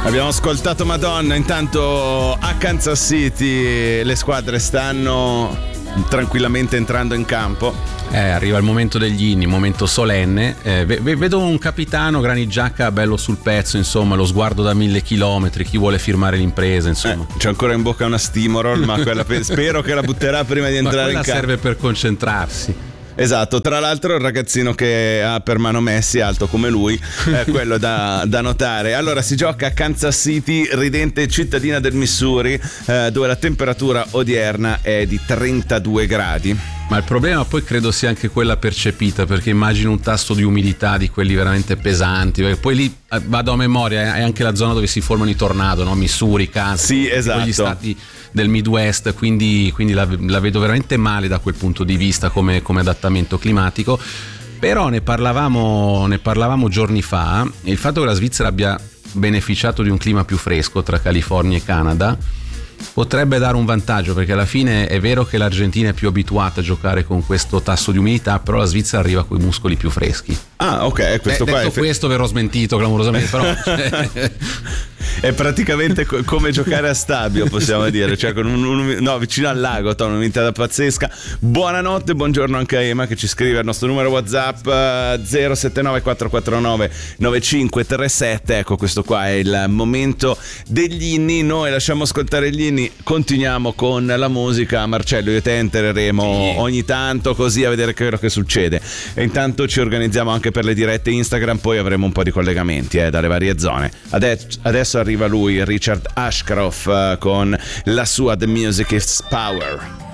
Abbiamo ascoltato Madonna. Intanto a Kansas City le squadre stanno tranquillamente entrando in campo. Arriva il momento degli inni, momento solenne. Vedo un capitano granigiacca bello sul pezzo, insomma, lo sguardo da 1000 chilometri, chi vuole firmare l'impresa, insomma. C'è ancora in bocca una steamroll, ma quella spero che la butterà prima di entrare in campo. Serve per concentrarsi. Esatto, tra l'altro il ragazzino che ha per mano Messi, alto come lui, è quello da notare. Allora si gioca a Kansas City, ridente cittadina del Missouri, dove la temperatura odierna è di 32 gradi. Ma il problema poi credo sia anche quella percepita, perché immagino un tasso di umidità di quelli veramente pesanti, perché poi lì vado a memoria, è anche la zona dove si formano i tornado, no? Missouri, Kansas, sì, esatto. Gli stati del Midwest, quindi la vedo veramente male da quel punto di vista come adattamento climatico. Però ne parlavamo giorni fa, il fatto che la Svizzera abbia beneficiato di un clima più fresco tra California e Canada potrebbe dare un vantaggio, perché alla fine è vero che l'Argentina è più abituata a giocare con questo tasso di umidità, però la Svizzera arriva con i muscoli più freschi. Ah, ok, questo qua detto questo verrò smentito clamorosamente, però è praticamente come giocare a Stabio, possiamo dire, cioè con vicino al lago, un'umidità pazzesca. Buonanotte, buongiorno anche a Ema che ci scrive al nostro numero WhatsApp 079 449 9537. Ecco, questo qua è il momento degli inni. Noi lasciamo ascoltare gli inni, continuiamo con la musica. Marcello, io e te entreremo ogni tanto così a vedere che quello che succede, e intanto ci organizziamo anche per le dirette Instagram, poi avremo un po' di collegamenti dalle varie zone. Adesso arriva lui, Richard Ashcroft, con la sua The Music is Power.